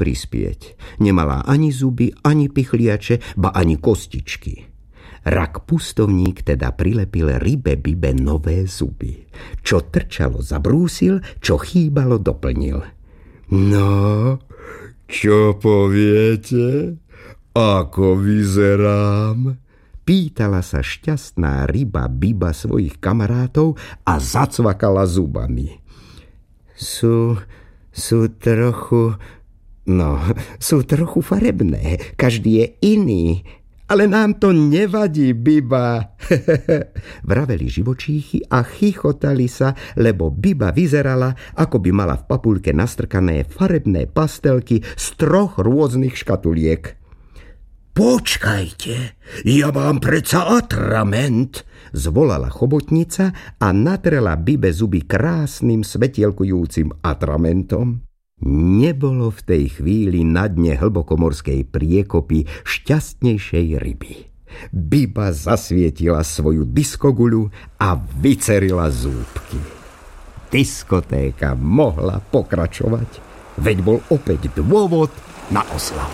prispieť. Nemala ani zuby, ani pichliače, ba ani kostičky. Rak pustovník teda prilepil rybe Bibe nové zuby. Čo trčalo, zabrúsil, čo chýbalo, doplnil. No, čo poviete? Ako vyzerám? Pýtala sa šťastná ryba Biba svojich kamarátov a zacvakala zubami. Sú trochu farebné, každý je iný, ale nám to nevadí, Biba. Vraveli živočíchy a chichotali sa, lebo Biba vyzerala, ako by mala v papuľke nastrkané farebné pastelky z 3 rôznych škatuliek. Počkajte, ja mám predsa atrament, zvolala chobotnica a natrela Bibe zuby krásnym svetielkujúcim atramentom. Nebolo v tej chvíli na dne hlbokomorskej priekopy šťastnejšej ryby. Biba zasvietila svoju diskoguľu a vycerila zúbky. Diskotéka mohla pokračovať, veď bol opäť dôvod na oslavu.